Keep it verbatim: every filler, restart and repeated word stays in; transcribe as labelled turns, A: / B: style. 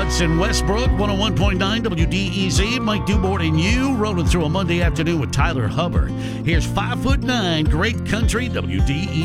A: Hudson, Westbrook, one oh one point nine W D E Z. Mike Dubort and you rolling through a Monday afternoon with Tyler Hubbard. Here's five foot nine, great country W D E Z.